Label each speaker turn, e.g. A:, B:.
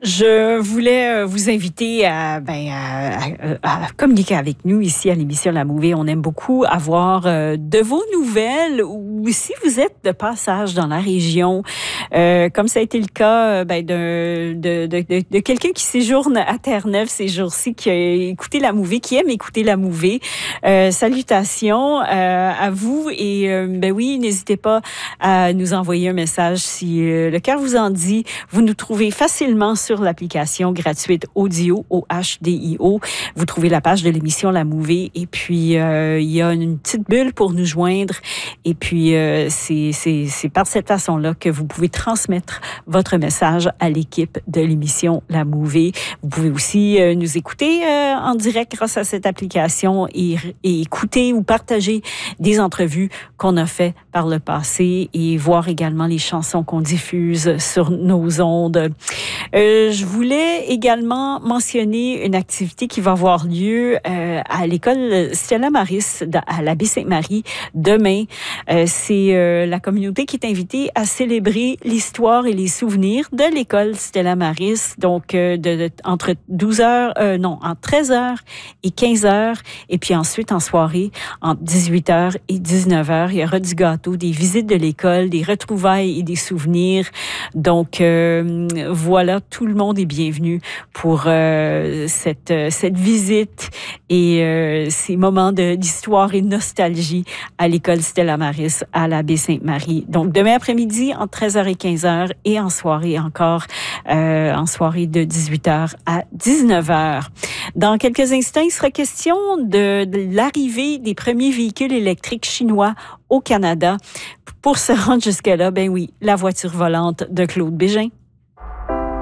A: Je voulais vous inviter à communiquer avec nous ici à l'émission La Mouvée. On aime beaucoup avoir de vos nouvelles ou si vous êtes de passage dans la région, comme ça a été le cas de quelqu'un qui séjourne à Terre-Neuve ces jours-ci, qui a écouté La Mouvée, qui aime écouter La Mouvée. Salutations à vous et oui, n'hésitez pas à nous envoyer un message si le cœur vous en dit. Vous nous trouvez facilement sur l'application gratuite Audio, OHDIO. Vous trouvez la page de l'émission La Mouvée et puis il y a une petite bulle pour nous joindre et puis c'est par cette façon-là que vous pouvez transmettre votre message à l'équipe de l'émission La Mouvée. Vous pouvez aussi nous écouter en direct grâce à cette application et écouter ou partager des entrevues qu'on a fait par le passé et voir également les chansons qu'on diffuse sur nos ondes. Je voulais également mentionner une activité qui va avoir lieu à l'école Stella Maris à la Baie-Sainte-Marie demain. C'est la communauté qui est invitée à célébrer l'histoire et les souvenirs de l'école Stella Maris, donc entre 13h et 15h, et puis ensuite en soirée, entre 18h et 19h, il y aura du gâteau, des visites de l'école, des retrouvailles et des souvenirs. Donc voilà, tout le monde est bienvenu pour cette visite et ces moments d'histoire et de nostalgie à l'école Stella Maris à la Baie-Sainte-Marie. Donc demain après-midi entre 13h et 15h et en soirée encore, en soirée de 18h à 19h. Dans quelques instants, il sera question de l'arrivée des premiers véhicules électriques chinois au Canada. Pour se rendre jusque-là, la voiture volante de Claude Bégin.